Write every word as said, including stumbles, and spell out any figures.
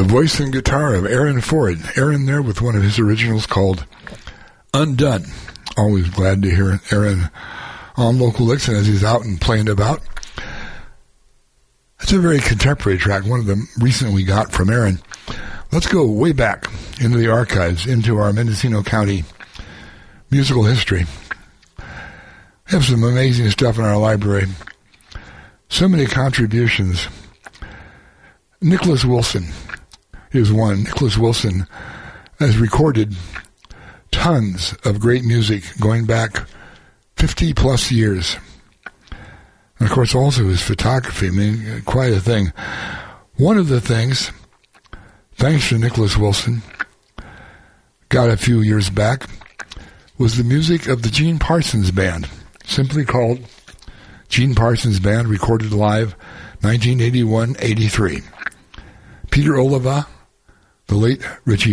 The voice and guitar of Aaron Ford. Aaron there with one of his originals called Undone. Always glad to hear Aaron on Local Licks and as he's out and playing about. It's a very contemporary track, one of them recent we got from Aaron. Let's go way back into the archives, into our Mendocino County musical history. We have some amazing stuff in our library. So many contributions. Nicholas Wilson is one. Nicholas Wilson has recorded tons of great music going back fifty plus years. And of course also his photography, I mean, quite a thing. One of the things, thanks to Nicholas Wilson, got a few years back, was the music of the Gene Parsons Band, simply called Gene Parsons Band, recorded live nineteen eighty-one eighty-three. Peter Oliva, the late Richie